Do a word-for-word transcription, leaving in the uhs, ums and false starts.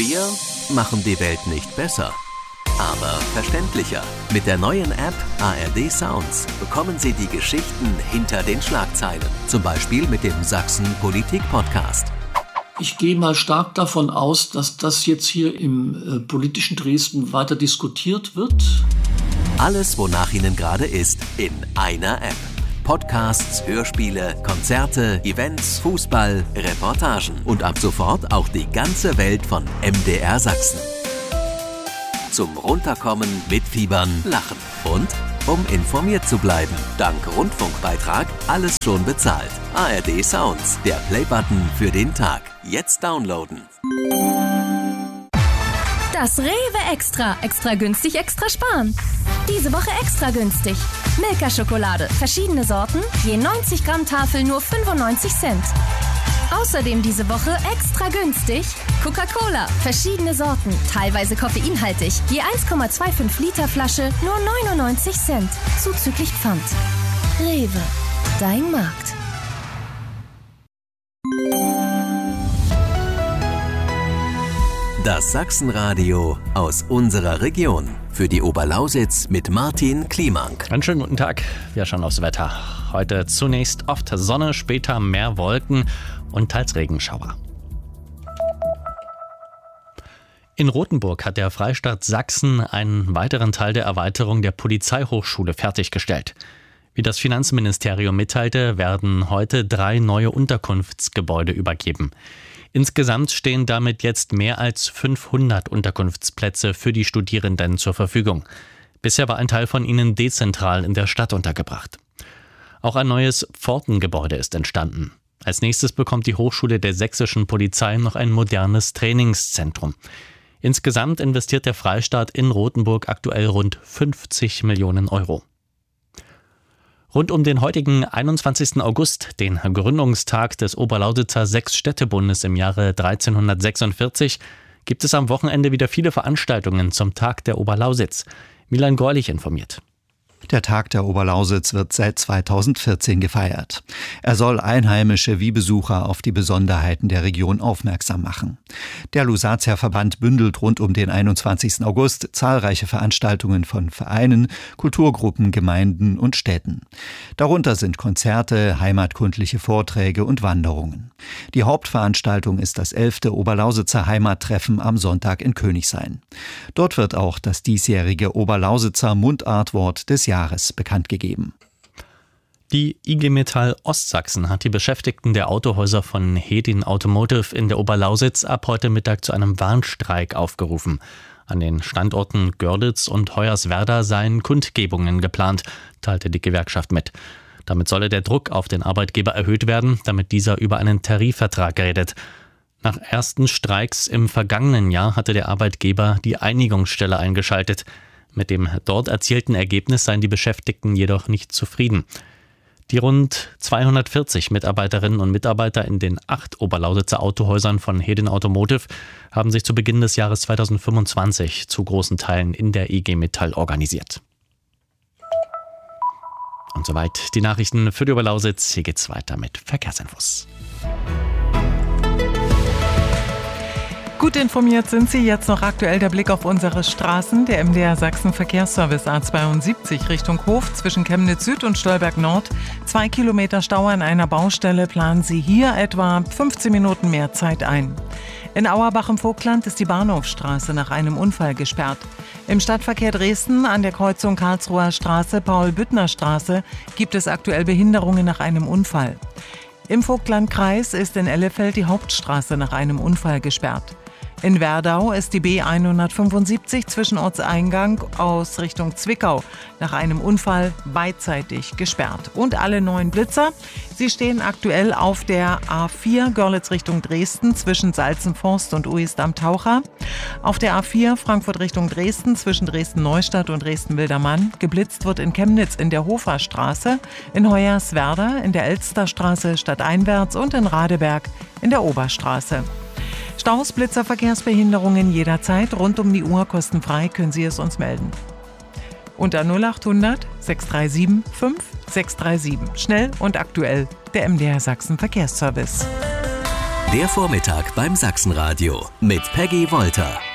Wir machen die Welt nicht besser, aber verständlicher. Mit der neuen App A R D Sounds bekommen Sie die Geschichten hinter den Schlagzeilen. Zum Beispiel mit dem Sachsen Politik Podcast. Ich gehe mal stark davon aus, dass das jetzt hier im äh, politischen Dresden weiter diskutiert wird. Alles, wonach Ihnen gerade ist, in einer App. Podcasts, Hörspiele, Konzerte, Events, Fußball, Reportagen und ab sofort auch die ganze Welt von M D R Sachsen. Zum Runterkommen, Mitfiebern, Lachen und um informiert zu bleiben. Dank Rundfunkbeitrag alles schon bezahlt. A R D Sounds, der Playbutton für den Tag. Jetzt downloaden. Das Rewe Extra. Extra günstig, extra sparen. Diese Woche extra günstig. Milka-Schokolade, verschiedene Sorten, je neunzig Gramm Tafel nur fünfundneunzig Cent. Außerdem diese Woche extra günstig Coca-Cola, verschiedene Sorten, teilweise koffeinhaltig, je eins Komma fünfundzwanzig Liter Flasche nur neunundneunzig Cent, zuzüglich Pfand. Rewe, dein Markt. Das Sachsenradio aus unserer Region. Für die Oberlausitz mit Martin Kliemank. Einen schönen guten Tag. Wir schauen aufs Wetter. Heute zunächst oft Sonne, später mehr Wolken und teils Regenschauer. In Rothenburg hat der Freistaat Sachsen einen weiteren Teil der Erweiterung der Polizeihochschule fertiggestellt. Wie das Finanzministerium mitteilte, werden heute drei neue Unterkunftsgebäude übergeben. Insgesamt stehen damit jetzt mehr als fünfhundert Unterkunftsplätze für die Studierenden zur Verfügung. Bisher war ein Teil von ihnen dezentral in der Stadt untergebracht. Auch ein neues Pfortengebäude ist entstanden. Als nächstes bekommt die Hochschule der sächsischen Polizei noch ein modernes Trainingszentrum. Insgesamt investiert der Freistaat in Rothenburg aktuell rund fünfzig Millionen Euro. Rund um den heutigen einundzwanzigsten August, den Gründungstag des Oberlausitzer Sechsstädtebundes im Jahre dreizehnhundertsechsundvierzig, gibt es am Wochenende wieder viele Veranstaltungen zum Tag der Oberlausitz. Milan Gorlich informiert. Der Tag der Oberlausitz wird seit zweitausendvierzehn gefeiert. Er soll Einheimische wie Besucher auf die Besonderheiten der Region aufmerksam machen. Der Lusatia-Verband bündelt rund um den einundzwanzigsten August zahlreiche Veranstaltungen von Vereinen, Kulturgruppen, Gemeinden und Städten. Darunter sind Konzerte, heimatkundliche Vorträge und Wanderungen. Die Hauptveranstaltung ist das elfte Oberlausitzer Heimattreffen am Sonntag in Königshain. Dort wird auch das diesjährige Oberlausitzer Mundartwort des Jahres Jahres bekannt gegeben. Die I G Metall Ostsachsen hat die Beschäftigten der Autohäuser von Hedin Automotive in der Oberlausitz ab heute Mittag zu einem Warnstreik aufgerufen. An den Standorten Görlitz und Hoyerswerda seien Kundgebungen geplant, teilte die Gewerkschaft mit. Damit solle der Druck auf den Arbeitgeber erhöht werden, damit dieser über einen Tarifvertrag redet. Nach ersten Streiks im vergangenen Jahr hatte der Arbeitgeber die Einigungsstelle eingeschaltet. Mit dem dort erzielten Ergebnis seien die Beschäftigten jedoch nicht zufrieden. Die rund zweihundertvierzig Mitarbeiterinnen und Mitarbeiter in den acht Oberlausitzer Autohäusern von Hedin Automotive haben sich zu Beginn des Jahres zweitausendfünfundzwanzig zu großen Teilen in der I G Metall organisiert. Und soweit die Nachrichten für die Oberlausitz. Hier geht's weiter mit Verkehrsinfos. Gut informiert sind Sie. Jetzt noch aktuell der Blick auf unsere Straßen. Der M D R Sachsen Verkehrsservice A zweiundsiebzig Richtung Hof zwischen Chemnitz Süd und Stolberg Nord. Zwei Kilometer Stau an einer Baustelle. Planen Sie hier etwa fünfzehn Minuten mehr Zeit ein. In Auerbach im Vogtland ist die Bahnhofstraße nach einem Unfall gesperrt. Im Stadtverkehr Dresden an der Kreuzung Karlsruher Straße, Paul-Büttner-Straße gibt es aktuell Behinderungen nach einem Unfall. Im Vogtlandkreis ist in Ellefeld die Hauptstraße nach einem Unfall gesperrt. In Werdau ist die B hundertfünfundsiebzig zwischen Ortseingang aus Richtung Zwickau nach einem Unfall beidseitig gesperrt. Und alle neuen Blitzer, sie stehen aktuell auf der A vier Görlitz Richtung Dresden zwischen Salzenforst und Uist am Taucher. Auf der A vier Frankfurt Richtung Dresden zwischen Dresden-Neustadt und Dresden-Wildermann. Geblitzt wird in Chemnitz in der Hoferstraße, in Hoyerswerda in der Elsterstraße stadteinwärts und in Radeberg in der Oberstraße. Staus, Blitzer, Verkehrsbehinderungen jederzeit rund um die Uhr kostenfrei können Sie es uns melden. Unter null achthundert sechs drei sieben fünf sechs drei sieben. Schnell und aktuell der M D R Sachsen Verkehrsservice. Der Vormittag beim Sachsenradio mit Peggy Wolter.